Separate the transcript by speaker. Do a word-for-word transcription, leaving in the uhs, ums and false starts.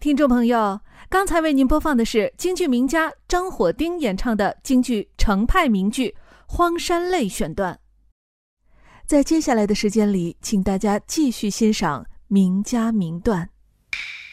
Speaker 1: 听众朋友，刚才为您播放的是京剧名家张火丁演唱的京剧程派名剧《荒山泪》选段。在接下来的时间里，请大家继续欣赏名家名段。